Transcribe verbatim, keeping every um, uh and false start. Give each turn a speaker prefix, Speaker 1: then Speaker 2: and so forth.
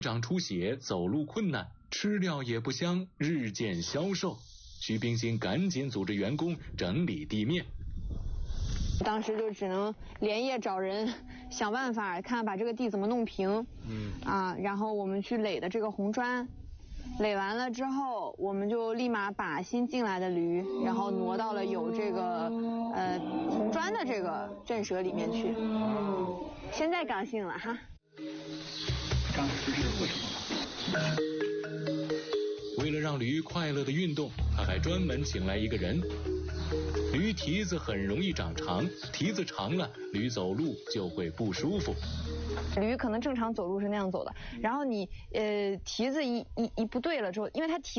Speaker 1: 长出血，走路困难，吃料也不香，日渐消瘦。徐冰心赶紧组织员工整理地面。
Speaker 2: 当时就只能连夜找人想办法，看把这个地怎么弄平。嗯啊，然后我们去垒的这个红砖，垒完了之后，我们就立马把新进来的驴，然后挪到了有这个呃红砖的这个镇舍里面去。现在高兴了哈。
Speaker 3: 当时是为什么？
Speaker 1: 为了让驴快乐的运动，他还专门请来一个人。驴蹄子很容易长长，蹄子长了，驴走路就会不舒服。
Speaker 2: 驴可能正常走路是那样走的，然后你呃蹄子一一一不对了之后，因为它蹄